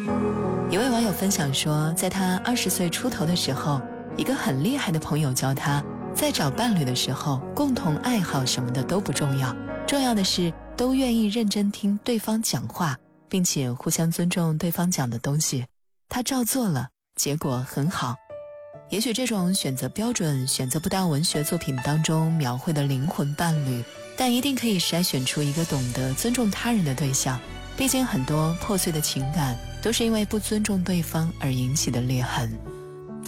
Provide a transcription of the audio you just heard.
一位网友分享说，在他20岁出头的时候，一个很厉害的朋友教他，在找伴侣的时候，共同爱好什么的都不重要，重要的是都愿意认真听对方讲话，并且互相尊重对方讲的东西。他照做了，结果很好。也许这种选择标准选择不到文学作品当中描绘的灵魂伴侣，但一定可以筛选出一个懂得尊重他人的对象。毕竟很多破碎的情感都是因为不尊重对方而引起的裂痕。